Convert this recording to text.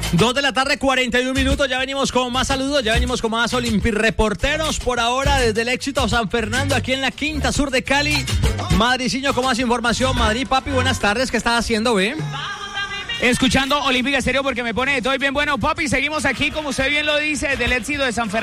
2:41 p.m, ya venimos con más saludos, ya venimos con más Olimpi-reporteros. Por ahora, desde el Éxito San Fernando, aquí en la Quinta Sur de Cali. Madriciño, con más información. Madrid, papi, buenas tardes, ¿qué estás haciendo, ve? Escuchando Olímpica Estéreo porque me pone de todo y bien bueno, papi. Seguimos aquí, como usted bien lo dice, desde el Éxito de San Fernando.